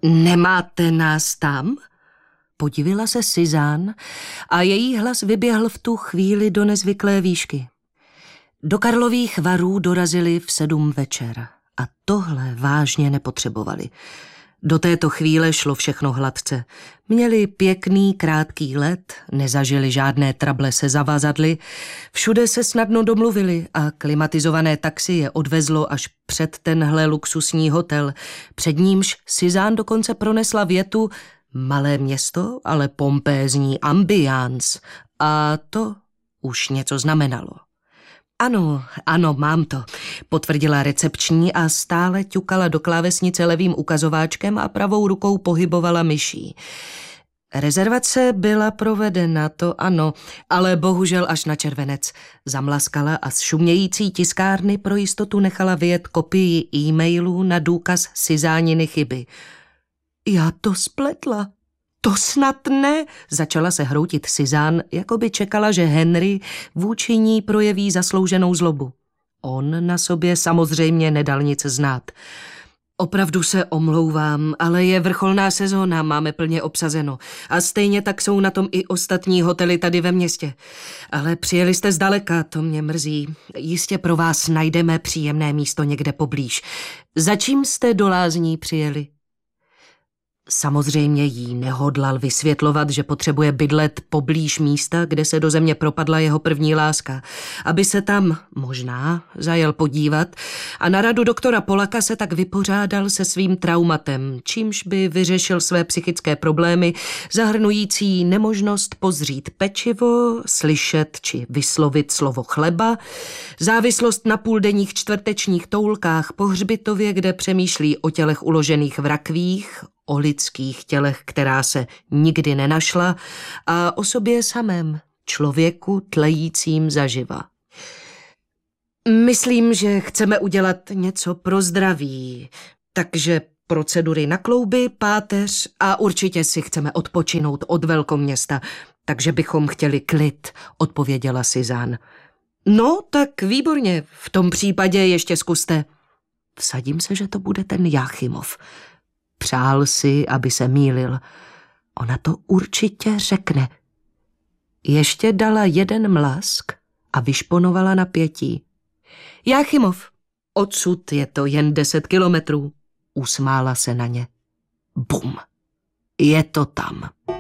Nemáte nás tam? Podivila se Suzanne a její hlas vyběhl v tu chvíli do nezvyklé výšky. Do Karlových Varů dorazili v 7 večer a tohle vážně nepotřebovali. Do této chvíle šlo všechno hladce. Měli pěkný, krátký let, nezažili žádné trable se zavazadly, všude se snadno domluvili a klimatizované taxi je odvezlo až před tenhle luxusní hotel. Před nímž Suzanne dokonce pronesla větu: malé město, ale pompézní ambiance. A to už něco znamenalo. Ano, mám to, potvrdila recepční a stále ťukala do klávesnice levým ukazováčkem a pravou rukou pohybovala myší. Rezervace byla provedena, to ano, ale bohužel až na červenec. Zamlaskala a z šumějící tiskárny pro jistotu nechala vyjet kopii e-mailů na důkaz Suzanniny chyby. Já to spletla. To snad ne, začala se hroutit Suzanne, jako by čekala, že Henry vůči ní projeví zaslouženou zlobu. On na sobě samozřejmě nedal nic znát. Opravdu se omlouvám, ale je vrcholná sezóna, máme plně obsazeno. A stejně tak jsou na tom i ostatní hotely tady ve městě. Ale přijeli jste zdaleka, to mě mrzí. Jistě pro vás najdeme příjemné místo někde poblíž. Za čím jste do Lázní přijeli? Samozřejmě jí nehodlal vysvětlovat, že potřebuje bydlet poblíž místa, kde se do země propadla jeho první láska, aby se tam možná zajel podívat a na radu doktora Polaka se tak vypořádal se svým traumatem, čímž by vyřešil své psychické problémy, zahrnující nemožnost pozřít pečivo, slyšet či vyslovit slovo chleba, závislost na půldenních čtvrtečních toulkách po hřbitově, kde přemýšlí o tělech uložených v rakvích, o lidských tělech, která se nikdy nenašla, a o sobě samém, člověku tlejícím zaživa. Myslím, že chceme udělat něco pro zdraví, takže procedury na klouby, páteř a určitě si chceme odpočinout od velkoměsta, takže bychom chtěli klid, odpověděla Suzanne. No, tak výborně, v tom případě ještě zkuste. Vsadím se, že to bude ten Jáchymov. Přál si, aby se mýlil. Ona to určitě řekne. Ještě dala jeden mlask a vyšponovala napětí. Jáchymov, odsud je to jen 10 kilometrů. Usmála se na ně. Bum, je to tam.